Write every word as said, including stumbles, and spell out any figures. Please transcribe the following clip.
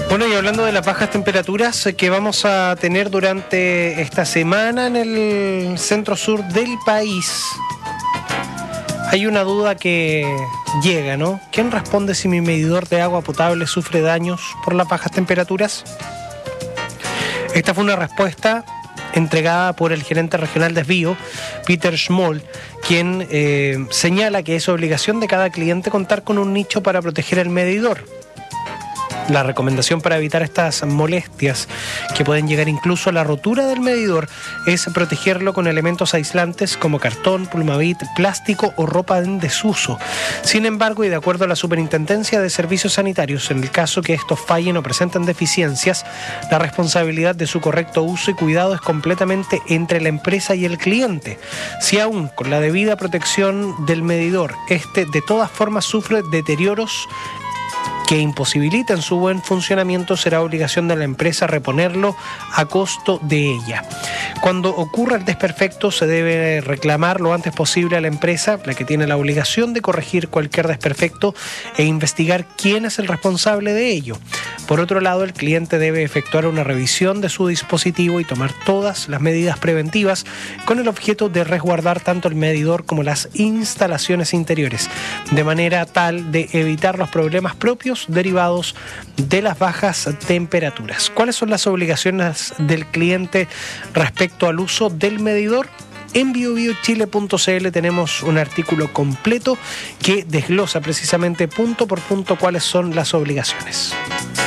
Bueno, y hablando de las bajas temperaturas que vamos a tener durante esta semana en el centro sur del país, hay una duda que llega, ¿no? ¿Quién responde si mi medidor de agua potable sufre daños por las bajas temperaturas? Esta fue una respuesta entregada por el gerente regional de Desvío, Peter Schmoll, quien eh, señala que es obligación de cada cliente contar con un nicho para proteger el medidor. La recomendación para evitar estas molestias, que pueden llegar incluso a la rotura del medidor, es protegerlo con elementos aislantes como cartón, plumavit, plástico o ropa en desuso. Sin embargo, y de acuerdo a la Superintendencia de Servicios Sanitarios, en el caso que estos fallen o presenten deficiencias, la responsabilidad de su correcto uso y cuidado es completamente entre la empresa y el cliente. Si aún con la debida protección del medidor, este de todas formas sufre deterioros que imposibiliten su buen funcionamiento, será obligación de la empresa reponerlo a costo de ella. Cuando ocurra el desperfecto, se debe reclamar lo antes posible a la empresa, la que tiene la obligación de corregir cualquier desperfecto e investigar quién es el responsable de ello. Por otro lado, el cliente debe efectuar una revisión de su dispositivo y tomar todas las medidas preventivas con el objeto de resguardar tanto el medidor como las instalaciones interiores, de manera tal de evitar los problemas propios derivados de las bajas temperaturas. ¿Cuáles son las obligaciones del cliente respecto al uso del medidor? En bio bio chile punto c l tenemos un artículo completo que desglosa precisamente punto por punto cuáles son las obligaciones.